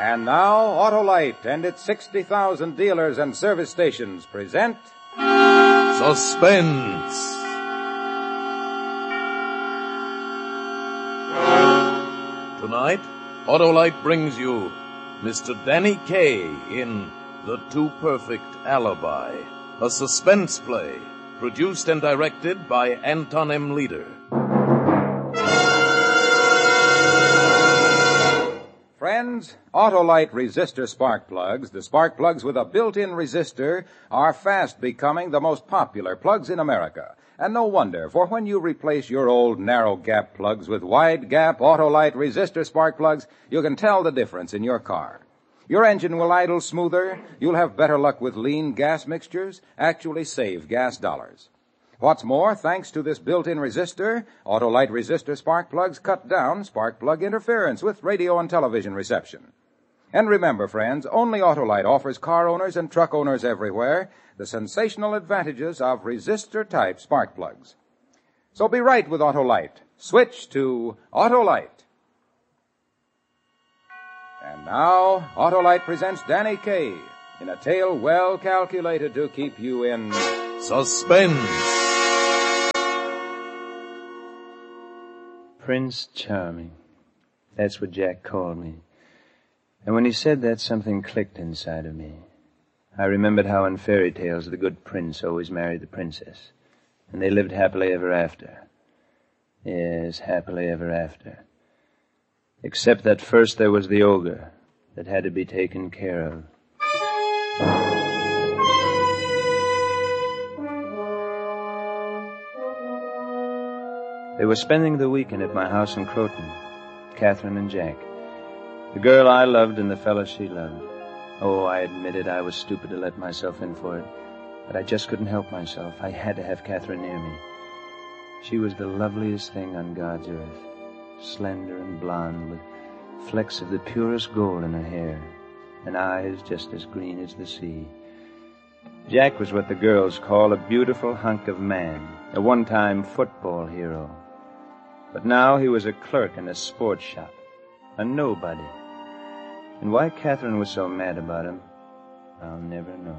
And now, Autolite and its 60,000 dealers and service stations present... Suspense. Tonight, Autolite brings you Mr. Danny Kaye in The Too Perfect Alibi, a suspense play produced and directed by Anton M. Leader. Friends, Autolite resistor spark plugs, the spark plugs with a built-in resistor, are fast becoming the most popular plugs in America. And no wonder, for when you replace your old narrow-gap plugs with wide-gap Autolite resistor spark plugs, you can tell the difference in your car. Your engine will idle smoother, you'll have better luck with lean gas mixtures, actually save gas dollars. What's more, thanks to this built-in resistor, Autolite resistor spark plugs cut down spark plug interference with radio and television reception. And remember, friends, only Autolite offers car owners and truck owners everywhere the sensational advantages of resistor-type spark plugs. So be right with Autolite. Switch to Autolite. And now, Autolite presents Danny Kaye in a tale well calculated to keep you in... Suspense. Prince Charming. That's what Jack called me. And when he said that, something clicked inside of me. I remembered how in fairy tales the good prince always married the princess. And they lived happily ever after. Yes, happily ever after. Except that first there was the ogre that had to be taken care of. They were spending the weekend at my house in Croton, Catherine and Jack. The girl I loved and the fellow she loved. Oh, I admitted I was stupid to let myself in for it, but I just couldn't help myself. I had to have Catherine near me. She was the loveliest thing on God's earth, slender and blonde, with flecks of the purest gold in her hair, and eyes just as green as the sea. Jack was what the girls call a beautiful hunk of man, a one-time football hero. But now he was a clerk in a sports shop, a nobody. And why Catherine was so mad about him, I'll never know.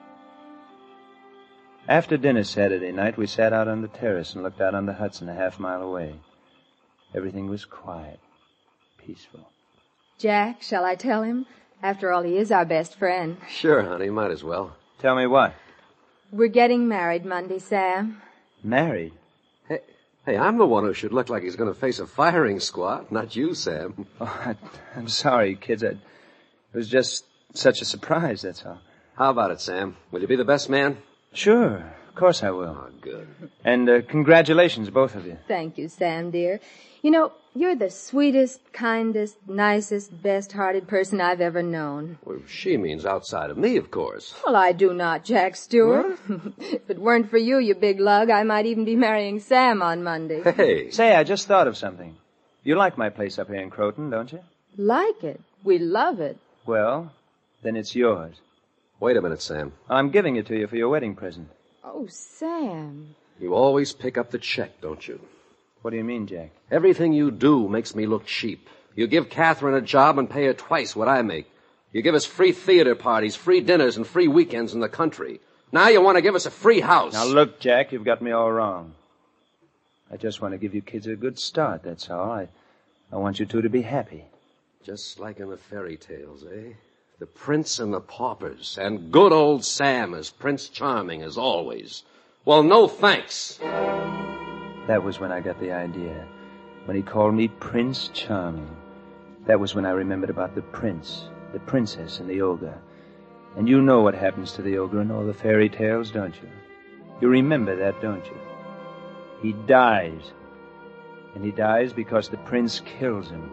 After dinner Saturday night, we sat out on the terrace and looked out on the Hudson a half-mile away. Everything was quiet, peaceful. Jack, shall I tell him? After all, he is our best friend. Sure, honey, might as well. Tell me what? We're getting married Monday, Sam. Married? Hey, I'm the one who should look like he's going to face a firing squad, not you, Sam. Oh, I'm sorry, kids. It was just such a surprise, that's all. How about it, Sam? Will you be the best man? Sure, of course I will. Oh, good. And congratulations, both of you. Thank you, Sam, dear. You know, you're the sweetest, kindest, nicest, best-hearted person I've ever known. Well, she means outside of me, of course. Well, I do not, Jack Stewart. If it weren't for you, you big lug, I might even be marrying Sam on Monday. Hey. Say, I just thought of something. You like my place up here in Croton, don't you? Like it. We love it. Well, then it's yours. Wait a minute, Sam. I'm giving it to you for your wedding present. Oh, Sam. You always pick up the check, don't you? What do you mean, Jack? Everything you do makes me look cheap. You give Catherine a job and pay her twice what I make. You give us free theater parties, free dinners, and free weekends in the country. Now you want to give us a free house. Now look, Jack, you've got me all wrong. I just want to give you kids a good start, that's all. I want you two to be happy. Just like in the fairy tales, eh? The prince and the paupers, and good old Sam as Prince Charming as always. Well, no thanks. That was when I got the idea. When he called me Prince Charming. That was when I remembered about the prince, the princess, and the ogre. And you know what happens to the ogre in all the fairy tales, don't you? You remember that, don't you? He dies. And he dies because the prince kills him.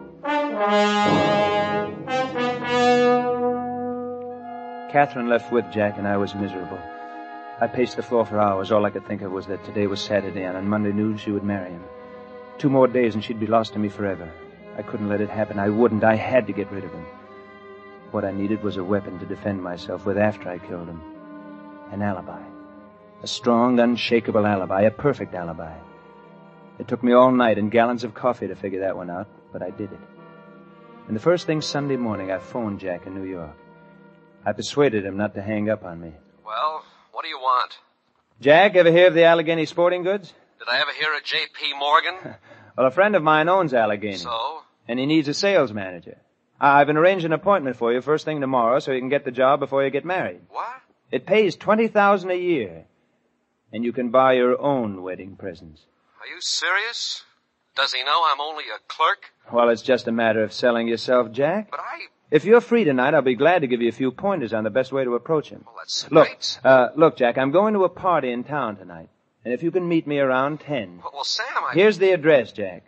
Catherine left with Jack, and I was miserable. I paced the floor for hours. All I could think of was that today was Saturday, and on Monday noon she would marry him. 2 more days, and she'd be lost to me forever. I couldn't let it happen. I wouldn't. I had to get rid of him. What I needed was a weapon to defend myself with after I killed him. An alibi. A strong, unshakable alibi. A perfect alibi. It took me all night and gallons of coffee to figure that one out, but I did it. And the first thing Sunday morning, I phoned Jack in New York. I persuaded him not to hang up on me. Well, what do you want? Jack, ever hear of the Allegheny Sporting Goods? Did I ever hear of J.P. Morgan? Well, a friend of mine owns Allegheny. So? And he needs a sales manager. I've been arranging an appointment for you first thing tomorrow so you can get the job before you get married. What? It pays $20,000 a year. And you can buy your own wedding presents. Are you serious? Does he know I'm only a clerk? Well, it's just a matter of selling yourself, Jack. But If you're free tonight, I'll be glad to give you a few pointers on the best way to approach him. Well, that's Look, great. Look, Jack, I'm going to a party in town tonight. And if you can meet me around 10. Well, Sam, Here's the address, Jack.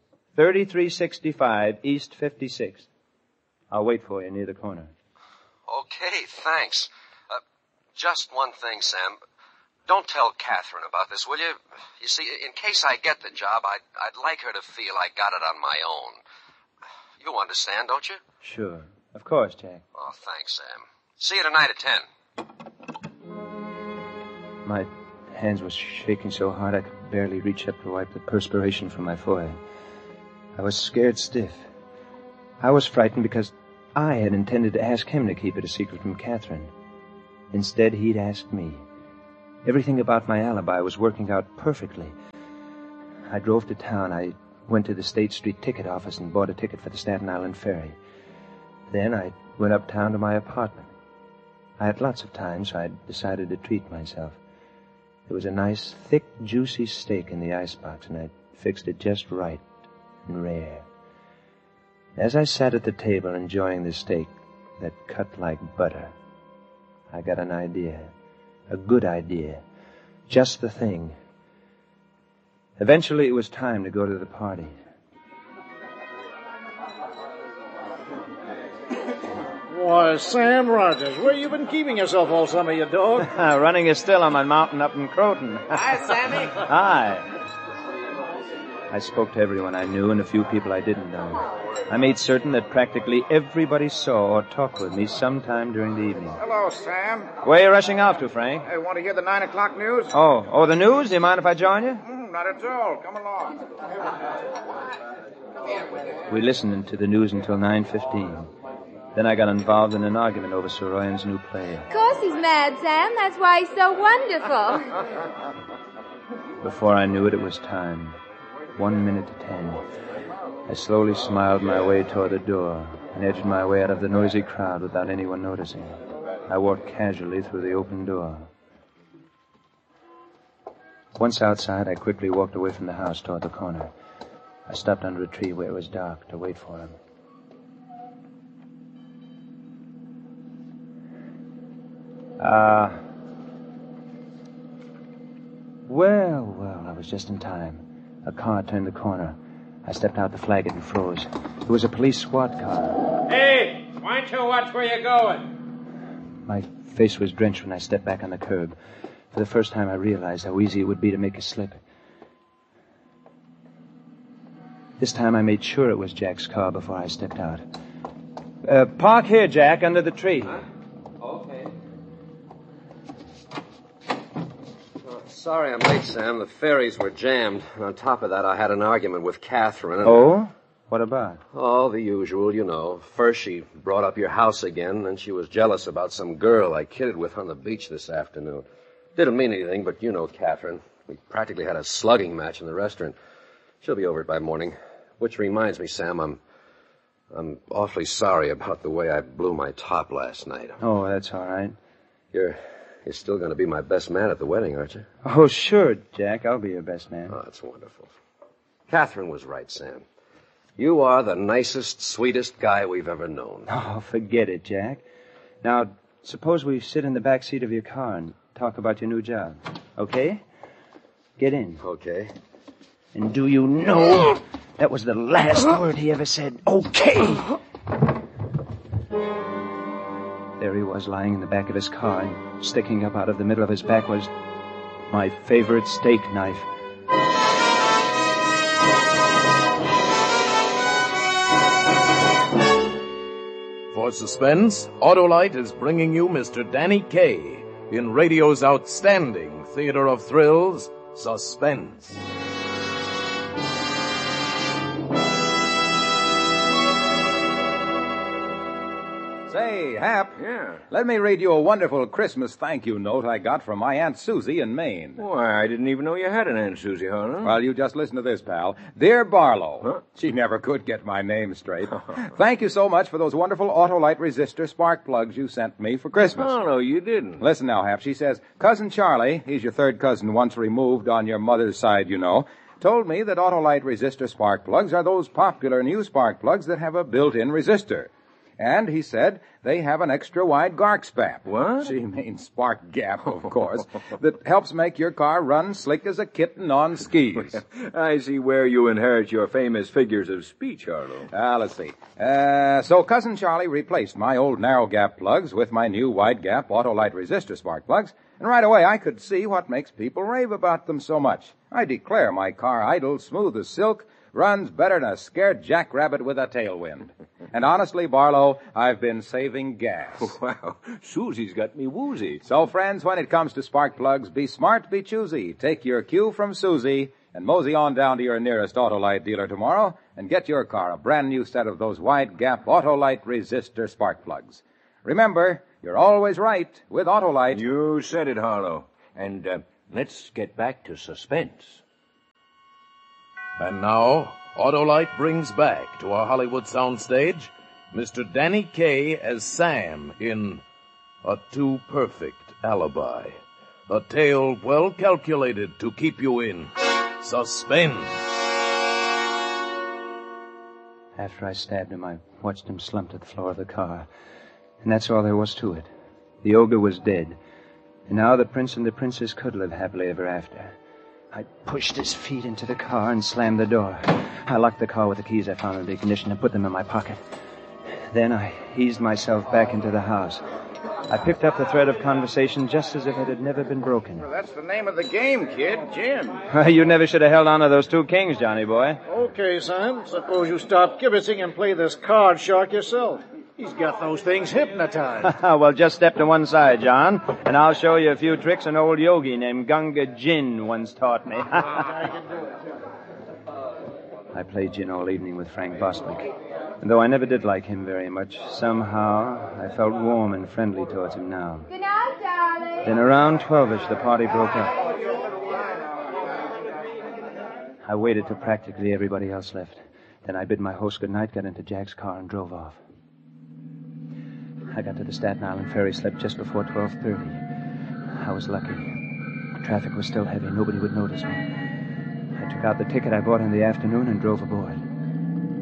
3365 East 56th. I'll wait for you near the corner. Okay, thanks. Just one thing, Sam. Don't tell Catherine about this, will you? You see, in case I get the job, I'd like her to feel I got it on my own. You understand, don't you? Sure. Of course, Jack. Oh, thanks, Sam. See you tonight at 10. My hands were shaking so hard I could barely reach up to wipe the perspiration from my forehead. I was scared stiff. I was frightened because I had intended to ask him to keep it a secret from Catherine. Instead, he'd asked me. Everything about my alibi was working out perfectly. I drove to town. I went to the State Street ticket office and bought a ticket for the Staten Island ferry. Then I went uptown to my apartment. I had lots of time, so I decided to treat myself. There was a nice, thick, juicy steak in the icebox, and I fixed it just right and rare. As I sat at the table enjoying the steak that cut like butter, I got an idea. A good idea. Just the thing. Eventually, it was time to go to the party. Why, Sam Rogers, where you been keeping yourself all summer, you dog? Running a still on my mountain up in Croton. Hi, Sammy. Hi. I spoke to everyone I knew and a few people I didn't know. I made certain that practically everybody saw or talked with me sometime during the evening. Hello, Sam. Where are you rushing off to, Frank? Hey, want to hear the 9 o'clock news? Oh, the news? Do you mind if I join you? Not at all. Come along. We listened to the news until 9:15. Then I got involved in an argument over Soroyan's new play. Of course he's mad, Sam. That's why he's so wonderful. Before I knew it, it was time. 1 minute to 10. I slowly smiled my way toward the door and edged my way out of the noisy crowd without anyone noticing. I walked casually through the open door. Once outside, I quickly walked away from the house toward the corner. I stopped under a tree where it was dark to wait for him. Well, I was just in time. A car turned the corner. I stepped out the flag and froze. It was a police SWAT car. Hey, why don't you watch where you're going? My face was drenched when I stepped back on the curb. For the first time, I realized how easy it would be to make a slip. This time, I made sure it was Jack's car before I stepped out. Park here, Jack, under the tree. Huh? Okay. Sorry I'm late, Sam. The ferries were jammed. And on top of that, I had an argument with Catherine. And... Oh? What about? Oh, the usual, you know. First, she brought up your house again, and she was jealous about some girl I kidded with on the beach this afternoon. Didn't mean anything, but you know Catherine. We practically had a slugging match in the restaurant. She'll be over it by morning. Which reminds me, Sam, I'm awfully sorry about the way I blew my top last night. Oh, that's all right. You're still going to be my best man at the wedding, aren't you? Oh, sure, Jack. I'll be your best man. Oh, that's wonderful. Catherine was right, Sam. You are the nicest, sweetest guy we've ever known. Oh, forget it, Jack. Now, suppose we sit in the back seat of your car and talk about your new job. Okay? Get in. Okay. And do you know that was the last word he ever said? Okay! There he was, lying in the back of his car, and sticking up out of the middle of his back was my favorite steak knife. For suspense, Autolite is bringing you Mr. Danny Kaye in radio's outstanding theater of thrills, Suspense. Say, Hap. Yeah. Let me read you a wonderful Christmas thank you note I got from my Aunt Susie in Maine. Why, I didn't even know you had an Aunt Susie, Harlow. Well, you just listen to this, pal. Dear Barlow. Huh? She never could get my name straight. Thank you so much for those wonderful Autolite resistor spark plugs you sent me for Christmas. Oh, no, you didn't. Listen now, Hap. She says, Cousin Charlie, he's your third cousin once removed on your mother's side, you know, told me that Autolite resistor spark plugs are those popular new spark plugs that have a built-in resistor. And he said they have an extra-wide GARC spap. What? She means spark gap, of course, that helps make your car run slick as a kitten on skis. I see where you inherit your famous figures of speech, Harlow. Let's see. So Cousin Charlie replaced my old narrow gap plugs with my new wide gap Autolite resistor spark plugs, and right away I could see what makes people rave about them so much. I declare my car idles smooth as silk, runs better than a scared jackrabbit with a tailwind. And honestly, Barlow, I've been saving gas. Wow, Susie's got me woozy. So, friends, when it comes to spark plugs, be smart, be choosy. Take your cue from Susie and mosey on down to your nearest Autolite dealer tomorrow and get your car a brand new set of those wide-gap Autolite resistor spark plugs. Remember, you're always right with Autolite. You said it, Harlow. And let's get back to suspense. And now, Autolite brings back to our Hollywood soundstage Mr. Danny Kaye as Sam in A Too Perfect Alibi. A tale well calculated to keep you in suspense. After I stabbed him, I watched him slump to the floor of the car. And that's all there was to it. The ogre was dead. And now the prince and the princess could live happily ever after. I pushed his feet into the car and slammed the door. I locked the car with the keys I found in the ignition and put them in my pocket. Then I eased myself back into the house. I picked up the thread of conversation just as if it had never been broken. Well, that's the name of the game, kid. Gin. You never should have held on to those two kings, Johnny boy. Okay, Sam. Suppose you stop kibitzing and play this card shark yourself. He's got those things hypnotized. Well, just step to one side, John, and I'll show you a few tricks an old yogi named Gunga Jin once taught me. I played gin all evening with Frank Bostwick. And though I never did like him very much, somehow I felt warm and friendly towards him now. Good night, darling. Then around 12-ish, the party broke up. I waited till practically everybody else left. Then I bid my host good night, got into Jack's car, and drove off. I got to the Staten Island ferry slip just before 12:30. I was lucky. Traffic was still heavy. Nobody would notice me. I took out the ticket I bought in the afternoon and drove aboard.